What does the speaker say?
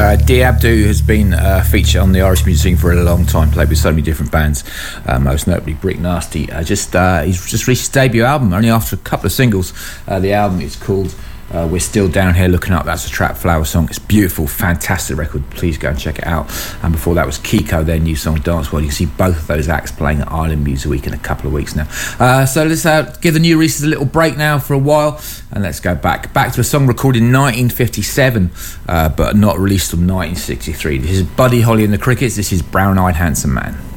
D Abdou has been featured on the Irish music scene for a long time, played with so many different bands, most notably Brick Nasty. He's just released his debut album only after a couple of singles. The album is called We're Still Down Here Looking Up. That's a Trap Flower song. It's beautiful, fantastic record. Please go and check it out. And before that was Kiko, their new song Dance World. You can see both of those acts playing at Island Music Week in a couple of weeks now. So let's give the new releases a little break now for a while, and let's go back to a song recorded in 1957 but not released till 1963. This is Buddy Holly and the Crickets. This is Brown Eyed Handsome Man.